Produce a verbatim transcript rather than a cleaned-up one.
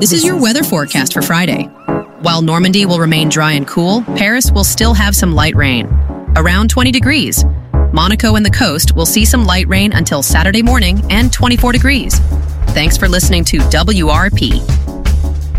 This is your weather forecast for Friday. While Normandy will remain dry and cool, Paris will still have some light rain, around twenty degrees. Monaco and the coast will see some light rain until Saturday morning and twenty-four degrees. Thanks for listening to W R P.